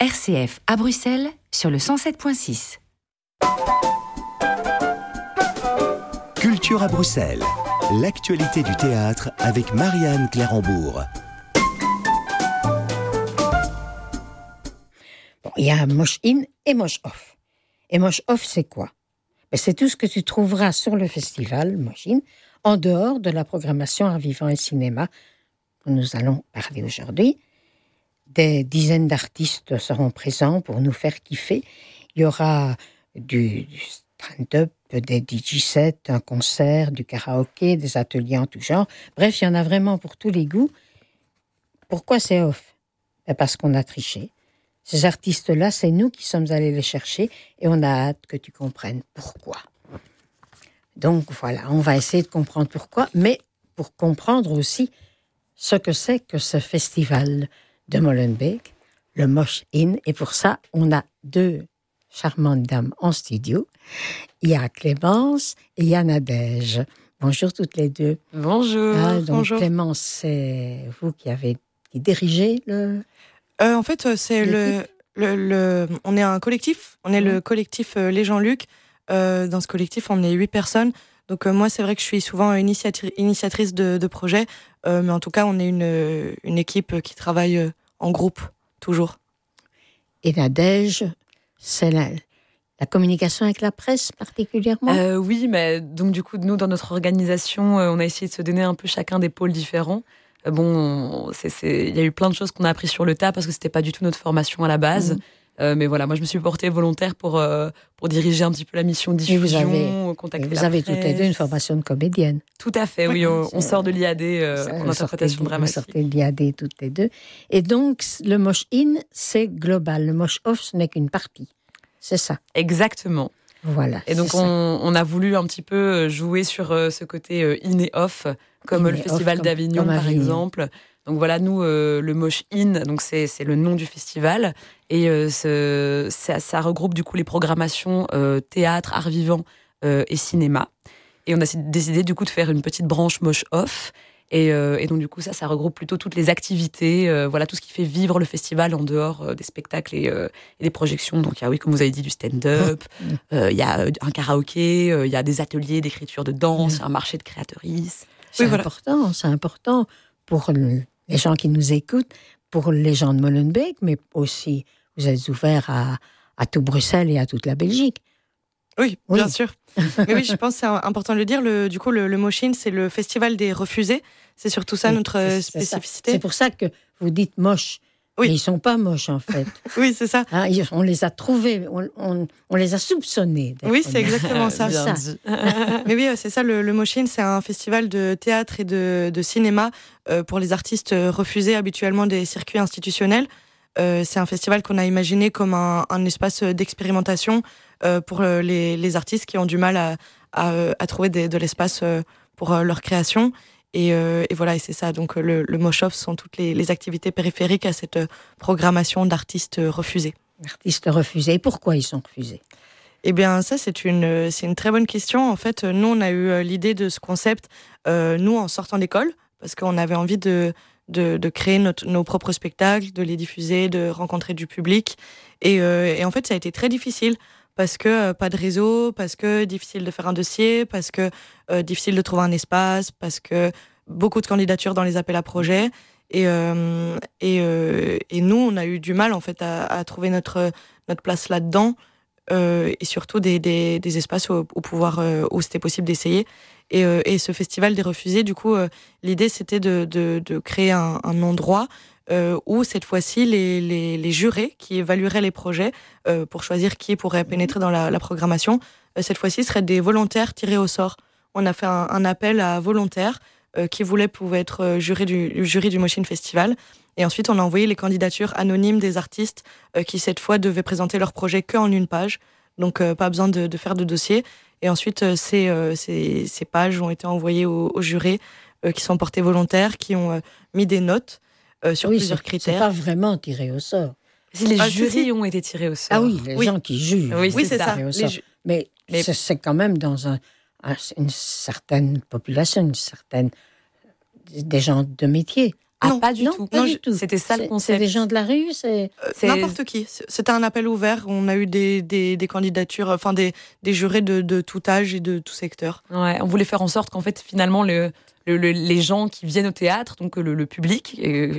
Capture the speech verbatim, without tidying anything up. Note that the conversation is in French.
R C F à Bruxelles sur le cent sept virgule six. Culture à Bruxelles, l'actualité du théâtre avec Marianne Clérambourg. Bon, il y a Mosh In et Mosh Off. Et Mosh Off, c'est quoi? Ben, c'est tout ce que tu trouveras sur le festival Mosh In, en dehors de la programmation Art Vivant et Cinéma dont nous allons parler aujourd'hui. Des dizaines d'artistes seront présents pour nous faire kiffer. Il y aura du, du stand-up, des D J sets, un concert, du karaoké, des ateliers en tout genre. Bref, il y en a vraiment pour tous les goûts. Pourquoi c'est off? Ben parce qu'on a triché. Ces artistes-là, c'est nous qui sommes allés les chercher et on a hâte que tu comprennes pourquoi. Donc voilà, on va essayer de comprendre pourquoi, mais pour comprendre aussi ce que c'est que ce festival de Molenbeek, le Mosh In. Et pour ça, on a deux charmantes dames en studio. Il y a Clémence et il y a Nadège. Bonjour toutes les deux. Bonjour. Ah, donc Bonjour. Clémence, c'est vous qui avez dirigé le... Euh, en fait, c'est le, le, le... On est un collectif. On est mmh. le collectif euh, Les Jean-Luc. Euh, dans ce collectif, on est huit personnes. Donc euh, moi, c'est vrai que je suis souvent initiatri- initiatrice de, de projets. Euh, mais en tout cas, on est une, une équipe qui travaille euh, en groupe, toujours. Et Nadège, c'est la, la communication avec la presse particulièrement euh, Oui, mais donc du coup, nous, dans notre organisation, euh, on a essayé de se donner un peu chacun des pôles différents. Euh, bon, c'est, c'est... il y a eu plein de choses qu'on a appris sur le tas parce que c'était pas du tout notre formation à la base. Mmh. Euh, mais voilà, moi, je me suis portée volontaire pour, euh, pour diriger un petit peu la mission diffusion, vous avez, contacter vous la avez presse. toutes les deux une formation de comédienne. Tout à fait, oui. On, on sort de l'I A D euh, en interprétation dramatique. Vous sortez de l'I A D toutes les deux. Et donc, le Mosh In, c'est global. Le Mosh Off, ce n'est qu'une partie. C'est ça. Exactement. Voilà. Et donc, on, on a voulu un petit peu jouer sur euh, ce côté euh, in et off, comme in le Festival off, d'Avignon, comme par Avignon. exemple. Donc voilà, nous, euh, le Mosh In, donc c'est, c'est le nom du festival. Et euh, ce, ça, ça regroupe du coup les programmations euh, théâtre, art vivant euh, et cinéma. Et on a décidé du coup de faire une petite branche Mosh Off. Et, euh, et donc du coup, ça, ça regroupe plutôt toutes les activités, euh, voilà, tout ce qui fait vivre le festival en dehors euh, des spectacles et, euh, et des projections. Donc il y a, oui, comme vous avez dit, du stand-up, il euh, y a un karaoké, il euh, y a des ateliers d'écriture de danse, mmh. un marché de créatrices. C'est oui, voilà. important, c'est important pour les gens qui nous écoutent, pour les gens de Molenbeek, mais aussi vous êtes ouverts à, à tout Bruxelles et à toute la Belgique. Oui, oui. bien sûr. Mais oui, je pense que c'est important de le dire. Le, du coup, le, le Mosh In, c'est le festival des refusés. C'est surtout ça, oui, notre c'est, spécificité. C'est, c'est pour ça que vous dites moche. Oui. Mais ils ne sont pas moches, en fait. Oui, c'est ça. Hein, on les a trouvés, on, on, on les a soupçonnés. Oui, c'est exactement ça. Bien ça. Mais oui, c'est ça, le, le Mosh In, c'est un festival de théâtre et de, de cinéma euh, pour les artistes refusés habituellement des circuits institutionnels. Euh, c'est un festival qu'on a imaginé comme un, un espace d'expérimentation euh, pour les, les artistes qui ont du mal à, à, à trouver des, de l'espace pour leur création. Et, euh, et voilà, et c'est ça. Donc le, le Mosh Off sont toutes les, les activités périphériques à cette programmation d'artistes refusés. Artistes refusés. Et pourquoi ils sont refusés ? Eh bien, ça, c'est une, c'est une très bonne question. En fait, nous, on a eu l'idée de ce concept, euh, nous, en sortant d'école, parce qu'on avait envie de... De, de créer notre, nos propres spectacles, de les diffuser, de rencontrer du public. Et, euh, et en fait, ça a été très difficile parce que euh, pas de réseau, parce que difficile de faire un dossier, parce que euh, difficile de trouver un espace, parce que beaucoup de candidatures dans les appels à projets. Et, euh, et, euh, et nous, on a eu du mal en fait à, à trouver notre, notre place là-dedans. Euh, et surtout des, des, des espaces où, où, pouvoir, euh, où c'était possible d'essayer. Et, euh, et ce festival des refusés, du coup, euh, l'idée, c'était de, de, de créer un, un endroit euh, où, cette fois-ci, les, les, les jurés qui évalueraient les projets euh, pour choisir qui pourrait pénétrer dans la, la programmation, euh, cette fois-ci, seraient des volontaires tirés au sort. On a fait un, un appel à volontaires euh, qui voulaient pouvoir être jurés du jury du Mosh In Festival. Et ensuite, on a envoyé les candidatures anonymes des artistes euh, qui, cette fois, devaient présenter leur projet qu'en une page. Donc, euh, pas besoin de, de faire de dossier. Et ensuite, euh, ces, euh, ces, ces pages ont été envoyées aux, aux jurés euh, qui sont portés volontaires, qui ont euh, mis des notes euh, sur oui, plusieurs c'est, critères. C'est pas vraiment tiré au sort. Si les ah, jurys si, si. ont été tirés au sort. Ah oui, les oui. gens qui jugent. Oui, oui c'est, c'est ça. Au sort. Ju- Mais, Mais... C'est, c'est quand même dans un, un, une certaine population, une certaine... des gens de métier. Ah, Non. pas du Non, tout. pas Non, du je- tout. C'était ça le C'est- concept. C'est des gens de la rue, c'est... Euh, C'est- N'importe qui. C'était un appel ouvert. On a eu des, des, des candidatures, enfin des, des jurés de, de tout âge et de tout secteur. Ouais, on voulait faire en sorte qu'en fait, finalement, le, le- le- les gens qui viennent au théâtre, donc le, le public, euh,